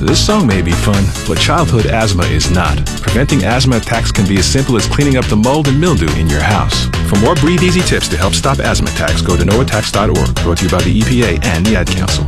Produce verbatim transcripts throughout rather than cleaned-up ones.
this song may be fun, but childhood asthma is not. Preventing asthma attacks can be as simple as cleaning up the mold and mildew in your house. For more Breathe Easy tips to help stop asthma attacks, go to no attacks dot org. Brought to you by the E P A and the Ad Council.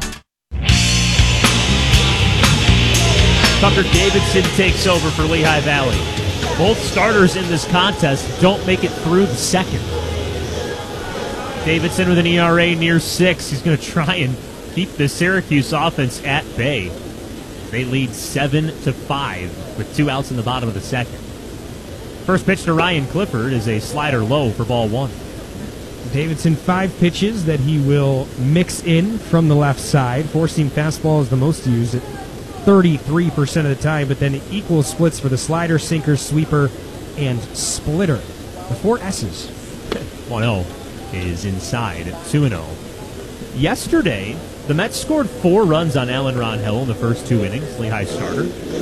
Tucker Davidson takes over for Lehigh Valley. Both starters in this contest don't make it through the second. Davidson with an E R A near six. He's going to try and keep the Syracuse offense at bay. They lead seven to five with two outs in the bottom of the second. First pitch to Ryan Clifford is a slider low for ball one. Davidson, five pitches that he will mix in from the left side. Four-seam fastball is the most used at thirty-three percent of the time, but then equal splits for the slider, sinker, sweeper, and splitter. The four S's. one oh is inside at two and oh. Yesterday, the Mets scored four runs on Alan Ronhill in the first two innings, Lehigh starter.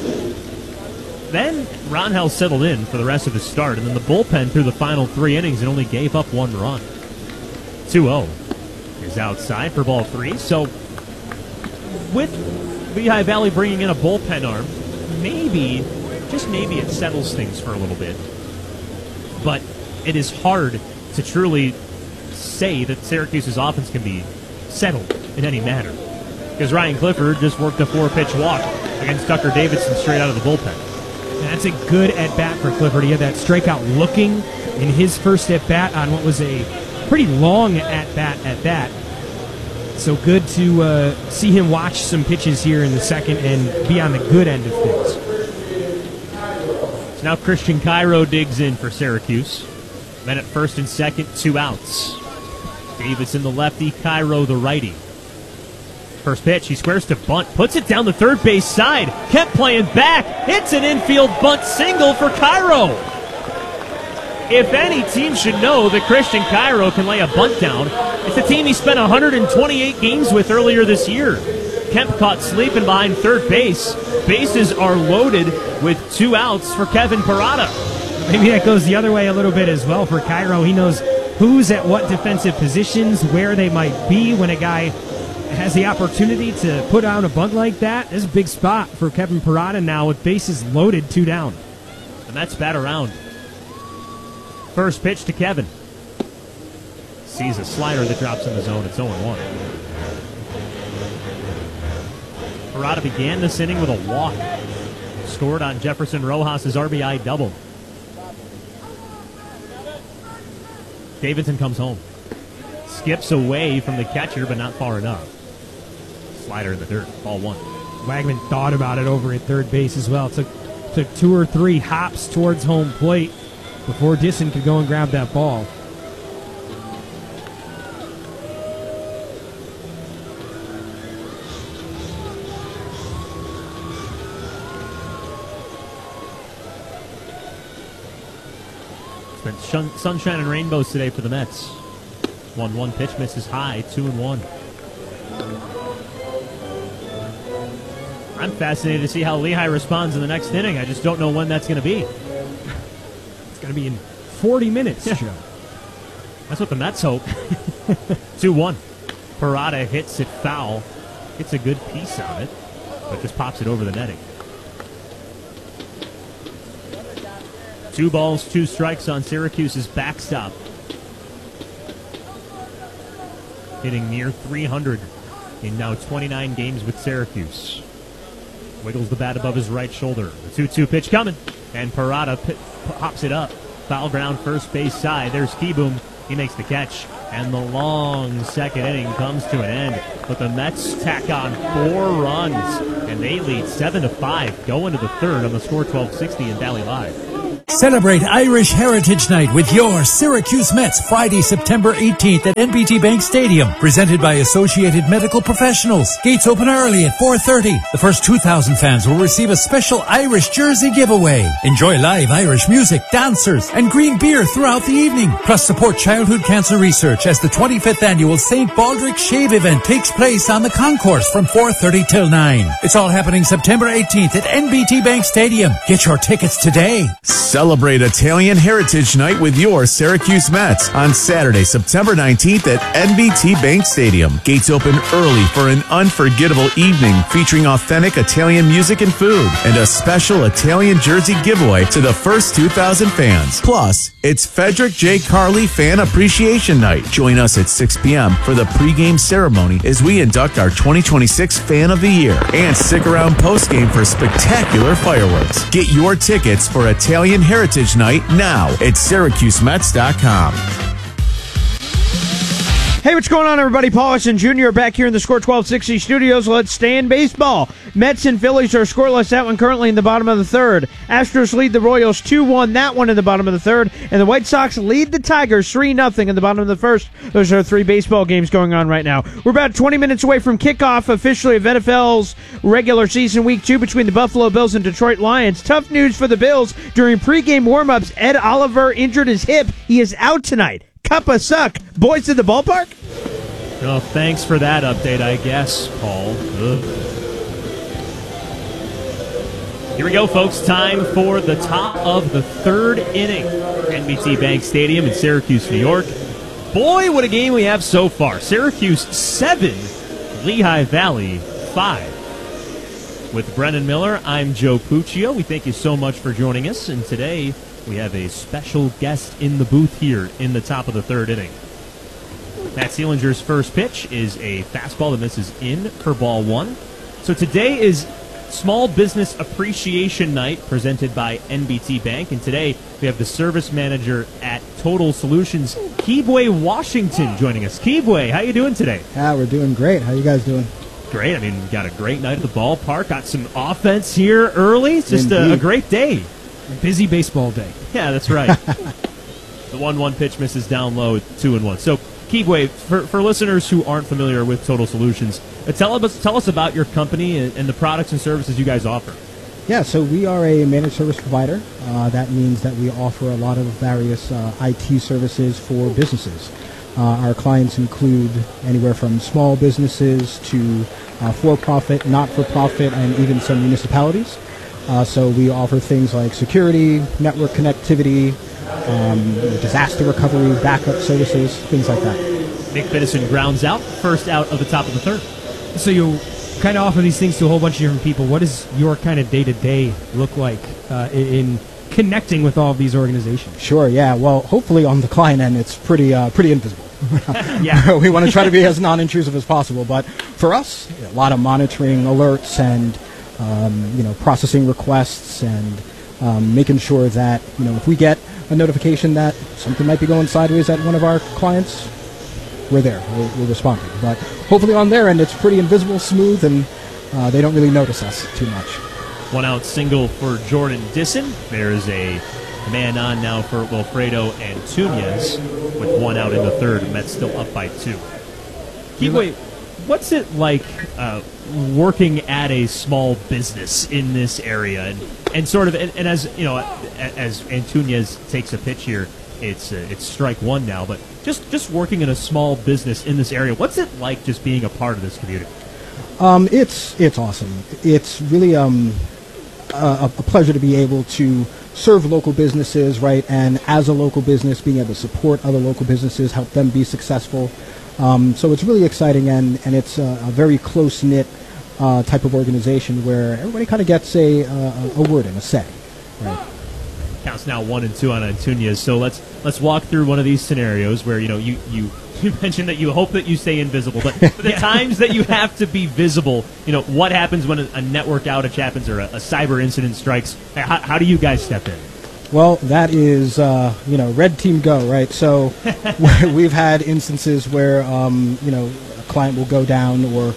Then Ronhill settled in for the rest of his start, and then the bullpen through the final three innings and only gave up one run. two oh is outside for ball three. So with Lehigh Valley bringing in a bullpen arm, maybe, just maybe it settles things for a little bit. But it is hard to truly say that Syracuse's offense can be settled in any manner, because Ryan Clifford just worked a four-pitch walk against Tucker Davidson straight out of the bullpen. That's a good at-bat for Clifford. He had that strikeout looking in his first at-bat on what was a pretty long at-bat at that. So good to uh, see him watch some pitches here in the second and be on the good end of things. So now Christian Cairo digs in for Syracuse. Men at first and second, two outs. Davidson the lefty, Cairo the righty. First pitch, he squares to bunt, puts it down the third base side. Kept playing back, hits an infield bunt single for Cairo. If any team should know that Christian Cairo can lay a bunt down, it's the team he spent one hundred twenty-eight games with earlier this year. Kemp caught sleeping behind third base. Bases are loaded with two outs for Kevin Parada. Maybe that goes the other way a little bit as well for Cairo. He knows who's at what defensive positions, where they might be when a guy has the opportunity to put out a bunt like that. This is a big spot for Kevin Parada now with bases loaded, two down. And that's bat around. First pitch to Kevin. Sees a slider that drops in the zone. It's oh one. Parada began this inning with a walk. Scored on Jefferson Rojas' R B I double. Davidson comes home. Skips away from the catcher, but not far enough. Slider in the dirt. Ball one. Wagman thought about it over at third base as well. Took, took two or three hops towards home plate before Disson could go and grab that ball. It's been shun- sunshine and rainbows today for the Mets. one one pitch misses high, two and one. I'm fascinated to see how Lehigh responds in the next inning. I just don't know when that's going to be. It's going to be in forty minutes, yeah. Joe. That's what the Mets hope. two one. Parada hits it foul. Gets a good piece on it, but just pops it over the netting. Two balls, two strikes on Syracuse's backstop. Hitting near three hundred in now twenty-nine games with Syracuse. Wiggles the bat above his right shoulder. The two two pitch coming, and Parada p- pops it up. Foul ground first base side. There's Keyboom. He makes the catch, and the long second inning comes to an end. But the Mets tack on four runs, and they lead seven to five. Go into the third on the score twelve sixty in Valley Live. Celebrate Irish Heritage Night with your Syracuse Mets Friday, September eighteenth at N B T Bank Stadium. Presented by Associated Medical Professionals. Gates open early at four thirty. The first two thousand fans will receive a special Irish jersey giveaway. Enjoy live Irish music, dancers, and green beer throughout the evening. Plus support childhood cancer research as the twenty-fifth annual Saint Baldrick Shave event takes place on the concourse from four thirty till nine. It's all happening September eighteenth at N B T Bank Stadium. Get your tickets today. Celebrate Italian Heritage Night with your Syracuse Mets on Saturday, September nineteenth at N B T Bank Stadium. Gates open early for an unforgettable evening featuring authentic Italian music and food and a special Italian jersey giveaway to the first two thousand fans. Plus, it's Frederick J. Carly Fan Appreciation Night. Join us at six p.m. for the pregame ceremony as we induct our twenty twenty-six Fan of the Year. And stick around postgame for spectacular fireworks. Get your tickets for Italian Heritage Night now at Syracuse Mets dot com. Hey, what's going on, everybody? Paul Weston Junior back here in the Score twelve sixty studios. Let's stay in baseball. Mets and Phillies are scoreless. That one currently in the bottom of the third. Astros lead the Royals two one. That one in the bottom of the third. And the White Sox lead the Tigers three nothing in the bottom of the first. Those are three baseball games going on right now. We're about twenty minutes away from kickoff officially of N F L's regular season week two between the Buffalo Bills and Detroit Lions. Tough news for the Bills. During pregame warmups, Ed Oliver injured his hip. He is out tonight. Cuppa suck. Boys to the ballpark? Oh, thanks for that update, I guess, Paul. Ugh. Here we go, folks. Time for the top of the third inning. N B T Bank Stadium in Syracuse, New York. Boy, what a game we have so far. Syracuse seven, Lehigh Valley five. With Brennan Miller, I'm Joe Puccio. We thank you so much for joining us. And today we have a special guest in the booth here in the top of the third inning. Matt Seelinger's first pitch is a fastball that misses in for ball one. So today is Small Business Appreciation Night presented by N B T Bank. And today we have the service manager at Total Solutions, Keebway Washington, joining us. Keebway, how you doing today? Yeah, we're doing great. How you guys doing? Great. I mean, we got a great night at the ballpark. Got some offense here early. It's just a, a great day. A busy baseball day. Yeah, that's right. The one one pitch misses down low at two and one. So, Keebway, for, for listeners who aren't familiar with Total Solutions, uh, tell us tell us about your company and, and the products and services you guys offer. Yeah, so we are a managed service provider. Uh, that means that we offer a lot of various uh, I T services for businesses. Uh, our clients include anywhere from small businesses to uh, for-profit, not-for-profit, and even some municipalities. Uh, so we offer things like security, network connectivity, um, disaster recovery, backup services, things like that. Nick Biddison grounds out, first out of the top of the third. So you kind of offer these things to a whole bunch of different people. What does your kind of day-to-day look like uh, in connecting with all of these organizations? Sure, yeah. Well, hopefully on the client end, it's pretty uh, pretty invisible. Yeah. We want to try to be as non-intrusive as possible. But for us, a lot of monitoring alerts and um, you know processing requests and um, making sure that you know if we get a notification that something might be going sideways at one of our clients, we're there. We're, we're responding. But hopefully on their end, it's pretty invisible, smooth, and uh, they don't really notice us too much. One out single for Jordan Disson. There's a man on now for Wilfredo Antunez with one out in the third. Mets still up by two. Keebway, what's it like uh, working at a small business in this area? And, and sort of, and, and as you know, as Antunez takes a pitch here, it's uh, it's strike one now. But just just working in a small business in this area, what's it like just being a part of this community? Um, it's it's awesome. It's really um, a, a pleasure to be able to serve local businesses, right? And as a local business, being able to support other local businesses, help them be successful. Um, so it's really exciting, and, and it's a, a very close-knit uh, type of organization where everybody kind of gets a, a, a word and a say, right? Counts now one and two on Antunez. So let's let's walk through one of these scenarios where you know you, you, you mentioned that you hope that you stay invisible, but the yeah. times that you have to be visible, you know what happens when a, a network outage happens or a, a cyber incident strikes? How, how do you guys step in? Well, that is uh, you know red team go, right? So we've had instances where um, you know a client will go down, or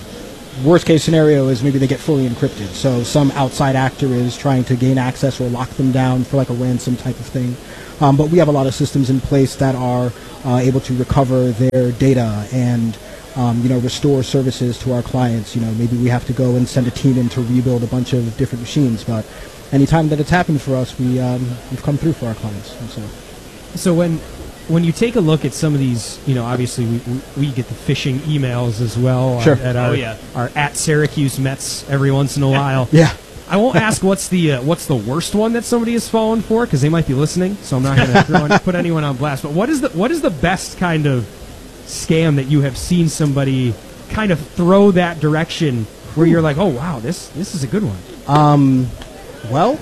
worst case scenario is maybe they get fully encrypted. So some outside actor is trying to gain access or lock them down for like a ransom type of thing. Um, but we have a lot of systems in place that are uh, able to recover their data and um, you know restore services to our clients. You know maybe we have to go and send a team in to rebuild a bunch of different machines, but anytime that it's happened for us, we um, we've come through for our clients. And so, so when when you take a look at some of these, you know, obviously we we, we get the phishing emails as well. Sure. At our, oh, yeah. our at Syracuse Mets every once in a while. Yeah. I won't ask what's the uh, what's the worst one that somebody has fallen for, because they might be listening. So I'm not going to put anyone on blast. But what is the what is the best kind of scam that you have seen somebody kind of throw that direction where you're like, oh wow, this this is a good one? Um, well,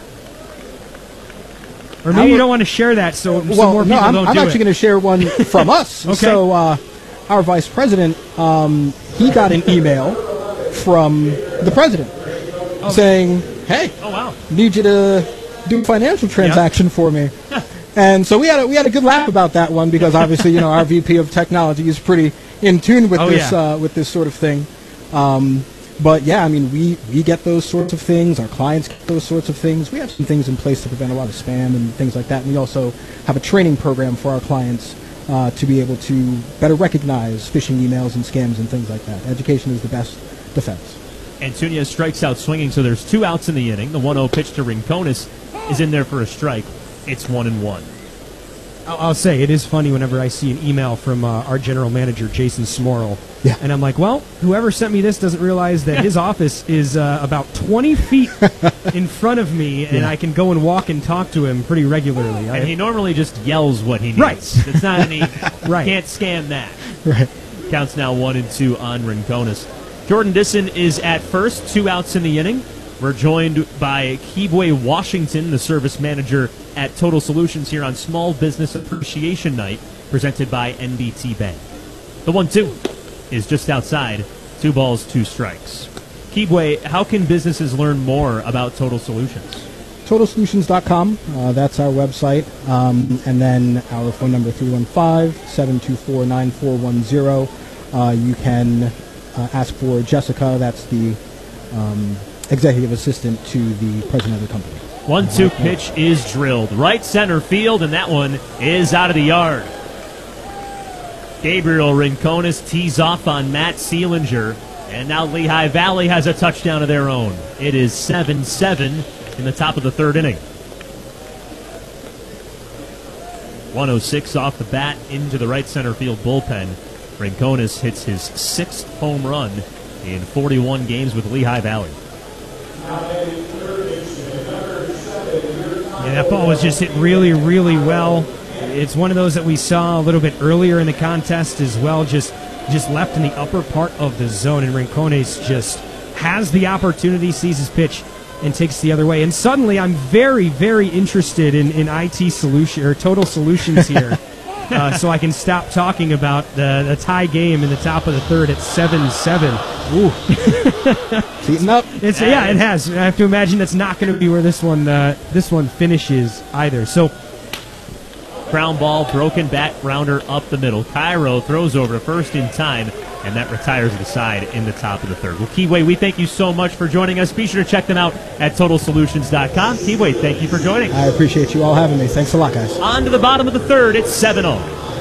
or maybe you don't want to share that, so, so well, more people no, I'm, don't I'm do actually it. going to share one from us. Okay. So, uh, our vice president, um, he got an email from the president Oh. saying, "Hey, Oh wow, need you to do a financial transaction for me." And so we had a, we had a good laugh about that one, because obviously, you know, our V P of technology is pretty in tune with Oh, this yeah. uh, with this sort of thing. Um, but yeah, I mean, we, we get those sorts of things. Our clients get those sorts of things. We have some things in place to prevent a lot of spam and things like that. And we also have a training program for our clients uh, to be able to better recognize phishing emails and scams and things like that. Education is the best defense. Antuna strikes out swinging, so there's two outs in the inning. The one oh pitch to Rincones is in there for a strike. It's one and one. I'll, I'll say it is funny whenever I see an email from uh, our general manager, Jason Smorrell. Yeah. And I'm like, well, whoever sent me this doesn't realize that his office is uh, about twenty feet in front of me, and Yeah. I can go and walk and talk to him pretty regularly. I, And he normally just yells what he needs. Right. It's not any. Right. Can't scam that. Right. Counts now one and two on Rincones. Jordan Disson is at first, two outs in the inning. We're joined by Keebway Washington, the service manager at Total Solutions, here on Small Business Appreciation Night, presented by N B T Bank. The one two is just outside. Two balls, two strikes. Keebway, how can businesses learn more about Total Solutions? total solutions dot com, uh, that's our website. Um, and then our phone number, three one five, seven two four, nine four one zero. Uh, you can uh, ask for Jessica, that's the um, executive assistant to the president of the company. one two pitch is drilled. Right center field, and that one is out of the yard. Gabriel Rincones tees off on Matt Seelinger, and now Lehigh Valley has a touchdown of their own. It is seven seven in the top of the third inning. one oh six off the bat into the right center field bullpen. Rincones hits his sixth home run in forty-one games with Lehigh Valley. Yeah, that ball was just hit really, really well. It's one of those that we saw a little bit earlier in the contest as well, just just left in the upper part of the zone, and Rincones just has the opportunity, sees his pitch, and takes the other way. And suddenly I'm very, very interested in, in I T solution or Total Solutions here. uh, so I can stop talking about the, the tie game in the top of the third at seven seven. Ooh. It's heating up. It's, yeah, it has. I have to imagine that's not going to be where this one uh, this one finishes either. So Ground ball, broken bat rounder up the middle. Cairo throws over to first in time, and that retires the side in the top of the third. Well, Keyway, we thank you so much for joining us. Be sure to check them out at total solutions dot com. Keyway, thank you for joining. I appreciate you all having me. Thanks a lot, guys. On to the bottom of the third, it's seven oh.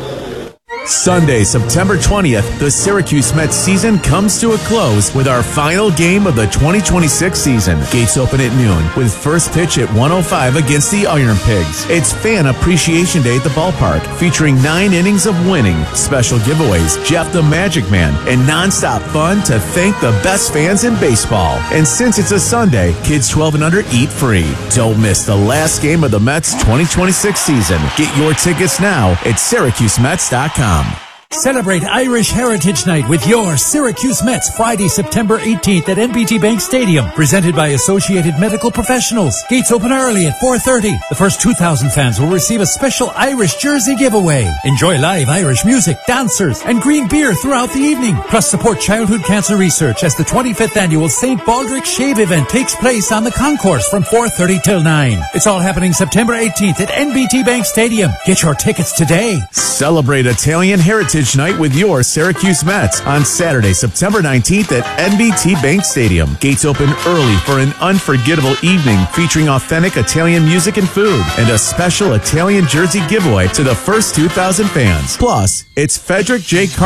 Sunday, September twentieth, the Syracuse Mets season comes to a close with our final game of the twenty twenty-six season. Gates open at noon with first pitch at one oh five against the Iron Pigs. It's Fan Appreciation Day at the ballpark, featuring nine innings of winning, special giveaways, Jeff the Magic Man, and nonstop fun to thank the best fans in baseball. And since it's a Sunday, kids twelve and under eat free. Don't miss the last game of the Mets twenty twenty-six season. Get your tickets now at Syracuse Mets dot com. Celebrate Irish Heritage Night with your Syracuse Mets Friday, September eighteenth at N B T Bank Stadium. Presented by Associated Medical Professionals. Gates open early at four thirty. The first two thousand fans will receive a special Irish jersey giveaway. Enjoy live Irish music, dancers, and green beer throughout the evening. Plus support childhood cancer research as the twenty-fifth annual Saint Baldrick Shave event takes place on the concourse from four thirty till nine. It's all happening September eighteenth at N B T Bank Stadium. Get your tickets today. Celebrate Italian Heritage Night with your Syracuse Mets on Saturday, September nineteenth at N B T Bank Stadium. Gates open early for an unforgettable evening featuring authentic Italian music and food and a special Italian jersey giveaway to the first two thousand fans. Plus, it's Frederick J. Car-